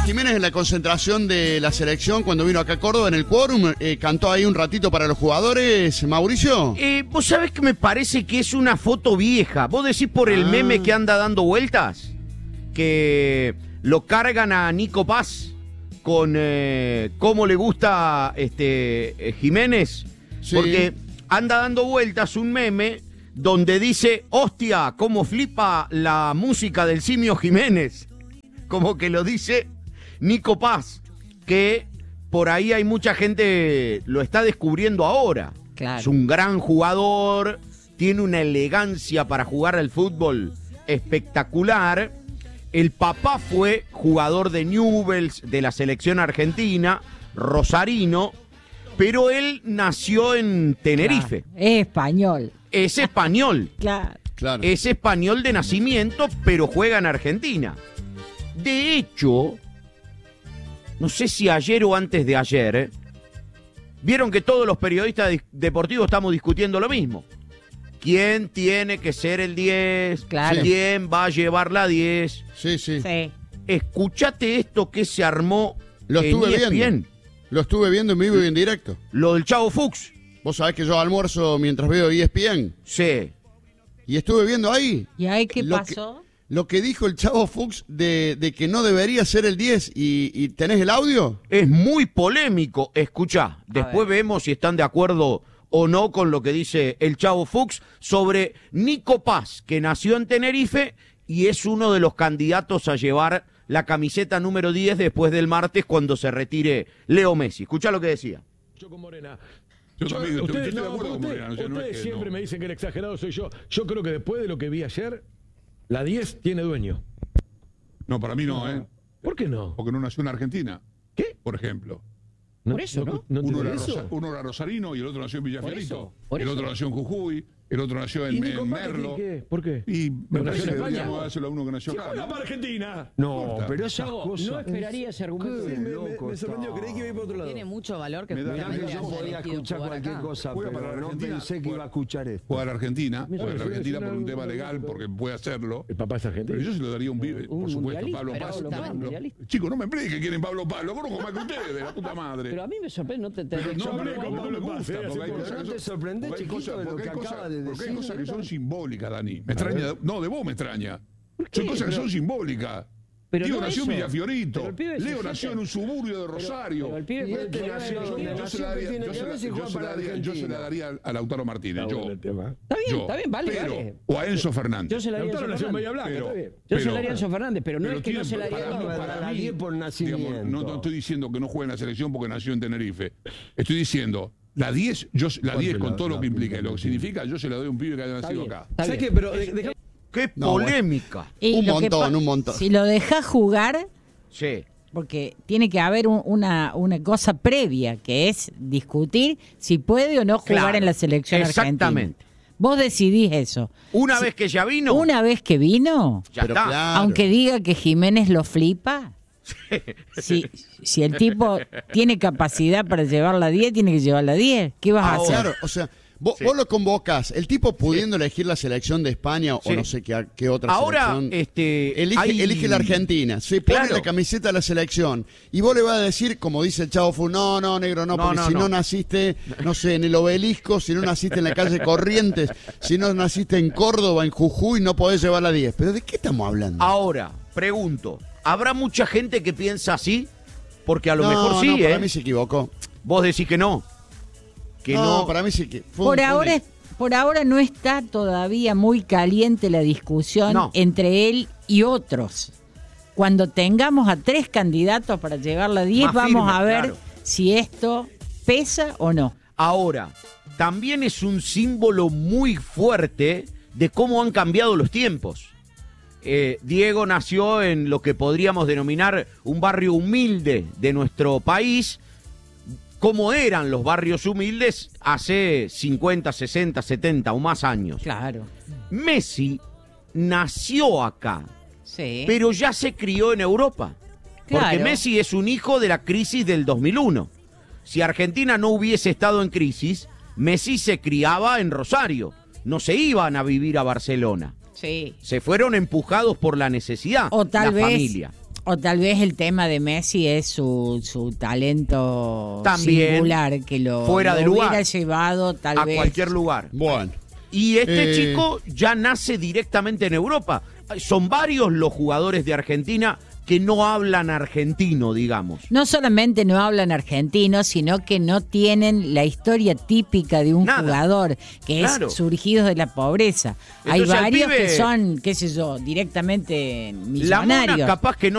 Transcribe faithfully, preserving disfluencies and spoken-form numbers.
Jiménez en la concentración de la selección cuando vino acá a Córdoba en el quórum, eh, cantó ahí un ratito para los jugadores, Mauricio. Eh, Vos sabés que me parece que es una foto vieja. Vos decís por el Ah. meme que anda dando vueltas, que lo cargan a Nico Paz con eh, cómo le gusta este eh, Jiménez, Sí. porque anda dando vueltas un meme donde dice, hostia, cómo flipa la música del Simio Jiménez. Como que lo dice Nico Paz, que por ahí hay mucha gente lo está descubriendo ahora. Claro. Es un gran jugador, tiene una elegancia para jugar al fútbol espectacular. El papá fue jugador de Newell's, de la selección argentina, rosarino, pero él nació en Tenerife. Claro. Es español. Es español. Claro. Claro. Es español de nacimiento, pero juega en Argentina. De hecho, no sé si ayer o antes de ayer, ¿eh? Vieron que todos los periodistas di- deportivos estamos discutiendo lo mismo. ¿Quién tiene que ser el diez? Claro. ¿Quién va a llevar la diez? Sí, sí. Sí. Escuchate esto que se armó Lo en estuve E S P N. viendo. Lo estuve viendo en vivo y en directo. Lo del Chavo Fuchs. Vos sabés que yo almuerzo mientras veo E S P N. Sí. Y estuve viendo ahí. ¿Y ahí qué Lo pasó? Que, lo que dijo el Chavo Fuchs de, de que no debería ser el diez. ¿Y, y tenés el audio? Es muy polémico. Escuchá, después ver. vemos si están de acuerdo o no con lo que dice el Chavo Fuchs sobre Nico Paz, que nació en Tenerife y es uno de los candidatos a llevar la camiseta número diez después del martes cuando se retire Leo Messi. Escuchá lo que decía. Yo con Morena. Yo también estoy- ustedes, estoy de no, acuerdo con ustedes- Morena, o sea, no es ustedes que siempre no. me dicen que el exagerado soy yo. Yo creo que después de lo que vi ayer, la diez tiene dueño. No, para mí no, ¿eh? ¿Por qué no? Porque no nació en Argentina. ¿Qué? Por ejemplo. Por eso, ¿no? ¿No uno, entiendo era eso? Rosa- uno era rosarino y el otro nació en Por Villafiorito. eso, por El eso. otro nació en Jujuy, el otro nació ¿Y en, Nico en Paz qué Merlo. tiene que- ¿Por qué? Y me ¿Pero parece nació que en España? deberíamos dárselo a uno que nació ¡Si acá. juega ¿no? para Argentina! No, importa. pero esas Yo cosas. no esperaría ese argumento. Sí, me, me- loco me sorprendió, está. creí que iba por otro lado. Tiene mucho valor que Me da- Mirá que justamente yo haya podía elegido escuchar jugar cualquier acá. cosa, Juega pero para no Argentina, pensé que juega- iba a escuchar esto. Juega a la Argentina, Mira, juega a la es Argentina una- por un tema una- legal, porque puede hacerlo. El papá es argentino. Pero yo se lo daría un pibe, Un por supuesto, mundialista, Pablo pero Paz. absolutamente Pablo- mundialista. Chicos, no me expliquen quién es Pablo Paz, lo conozco más que ustedes, la puta madre. Pero a mí me sorprende, no te, te Pero yo no, no- pero con no Pablo me Paz, gusta, eh, porque hay hace cosas poco. que ¿No te son- sorprende, porque hay chiquito, cosas- de lo porque que hay cosas- acaba de porque hay decir? cosas que son simbólicas, Dani. Me extraña, no, de vos me extraña. Son cosas que son simbólicas. Pero Tío no nació en eso. Villafiorito. Pero el pibe es Leo ojete. nació en un suburbio de Rosario. Pero el pibe Y puede- este puede nació haber donde elegido. Yo se la nació, que daría- tiene yo que se ver la- si yo juega se la para daría- yo se la Argentina. daría a Lautaro Martínez. Está Yo, bueno el tema. Está bien, yo. está bien, vale, Pero- vale. O a Enzo Fernández. Yo se la daría a Lautaro Enzo nació en Bahía Fernández. Blanca, Pero- está bien. Yo se pero- la daría a Enzo Fernández, pero no Pero es que no se la tiene- daría para a mí- para para la la diez. diez por Digamos, nacimiento. no, no estoy diciendo que no juegue en la selección porque nació en Tenerife. Estoy diciendo, la diez, yo, la diez con la- todo lo la que implica y pinta lo que que tiene? significa, yo se la doy a un pibe que haya Está nacido bien, acá. está ¿Sabes bien. qué? Pero de- deja- ¡Qué No, bueno. polémica! Y Un lo que montón, pa- un montón. Si lo dejas jugar, Sí. porque tiene que haber un- una, una cosa previa, que es discutir si puede o no jugar Claro, en la selección exactamente. argentina. Vos decidís eso. Una Si- vez que ya vino, Una vez que vino, ya Pero está. claro. aunque diga que Jiménez lo flipa, si, si el tipo tiene capacidad para llevar la diez, tiene que llevar la diez. ¿Qué vas a Ahora, hacer? Claro, o sea, vos, Sí. vos lo convocás, el tipo pudiendo elegir la selección de España o Sí. no sé qué, qué otra Ahora, selección. este, elige, hay- elige la Argentina, se pone Claro. la camiseta de la selección y vos le vas a decir, como dice el Chavo Fu, no, no, negro, no, No, porque no, si no. no. naciste, no sé, en el Obelisco, si no naciste en la calle Corrientes, si no naciste en Córdoba, en Jujuy, no podés llevar la diez. ¿Pero de qué estamos hablando? Ahora, pregunto, ¿habrá mucha gente que piensa así? Porque a lo no, mejor sí, no, para ¿eh? mí se equivocó. Vos decís que no. Que no, no. para mí sí que fue Por un- fue ahora, un- por ahora no está todavía muy caliente la discusión No. entre él y otros. Cuando tengamos a tres candidatos para llevar la diez, Más vamos firme, a ver claro. si esto pesa o no. Ahora, también es un símbolo muy fuerte de cómo han cambiado los tiempos. Eh, Diego nació en lo que podríamos denominar un barrio humilde de nuestro país. ¿Cómo eran los barrios humildes hace cincuenta, sesenta, setenta o más años? Claro. Messi nació acá, Sí. pero ya se crió en Europa. Porque Claro. Messi es un hijo de la crisis del dos mil uno. Si Argentina no hubiese estado en crisis, Messi se criaba en Rosario. No se iban a vivir a Barcelona. Sí. Se fueron empujados por la necesidad, O tal la vez familia. O tal vez el tema de Messi es su, su talento También, singular, que lo, fuera lo de lugar. hubiera llevado tal a vez cualquier lugar. Bueno. Y este Eh. chico ya nace directamente en Europa. Son varios los jugadores de Argentina que no hablan argentino, digamos. No solamente no hablan argentino, sino que no tienen la historia típica de un Nada. jugador, que Claro. es surgidos de la pobreza. Hay Entonces, al varios pibe- que son, qué sé yo, directamente La mona millonarios. capaz que no